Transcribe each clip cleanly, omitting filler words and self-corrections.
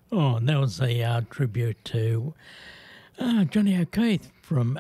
Oh, and that was a tribute to Johnny O'Keefe from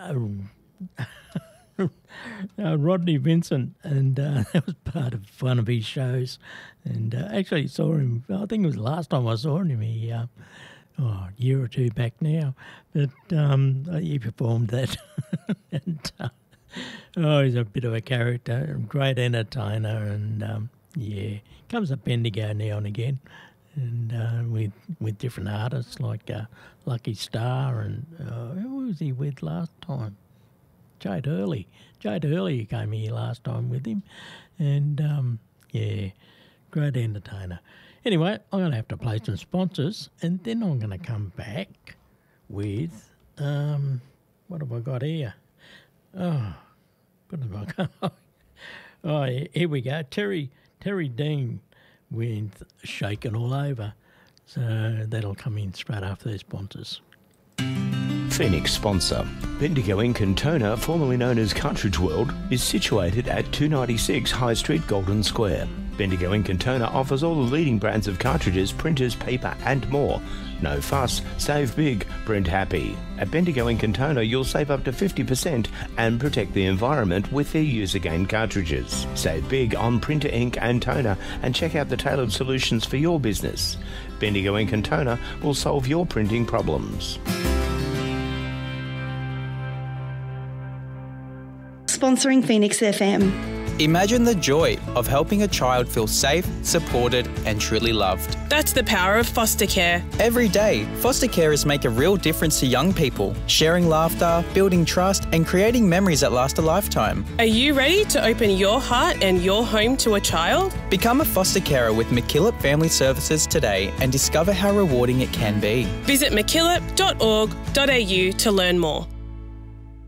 Rodney Vincent, and that was part of one of his shows. And actually saw him, I think it was the last time I saw him, a year or two back now. But he performed that. And he's a bit of a character, great entertainer, and comes up Bendigo now and again. And with different artists like Lucky Star and who was he with last time? Jade Hurley. Jade Hurley came here last time with him. And, great entertainer. Anyway, I'm going to have to play some sponsors and then I'm going to come back with, what have I got here? Oh, what have I got? Oh, here we go. Terry Dean with Shaken All Over. So that'll come in straight after their sponsors. Phoenix sponsor. Bendigo Inc. Toner, formerly known as Cartridge World, is situated at 296 High Street, Golden Square. Bendigo Inc. Toner offers all the leading brands of cartridges, printers, paper and more. No fuss, save big, print happy. At Bendigo Inc. Toner, you'll save up to 50% and protect the environment with their use-again cartridges. Save big on printer ink and toner and check out the tailored solutions for your business. Bendigo Inc. Toner will solve your printing problems. Sponsoring Phoenix FM. Imagine the joy of helping a child feel safe, supported and truly loved. That's the power of foster care. Every day, foster carers make a real difference to young people, sharing laughter, building trust and creating memories that last a lifetime. Are you ready to open your heart and your home to a child? Become a foster carer with MacKillop Family Services today and discover how rewarding it can be. Visit mackillop.org.au to learn more.